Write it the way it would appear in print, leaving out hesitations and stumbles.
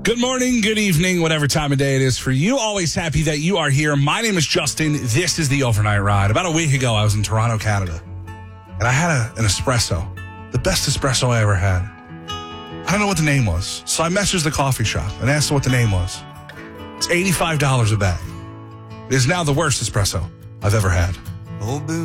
Good morning, good evening, whatever time of day it is for you. Always happy that you are here. My name is Justin. This is the Overnight Ride. About a week ago, I was in Toronto, Canada, and I had an espresso, the best espresso I ever had. I don't know what the name was, so I messaged the coffee shop and asked what the name was. It's $85 a bag. It is now the worst espresso I've ever had.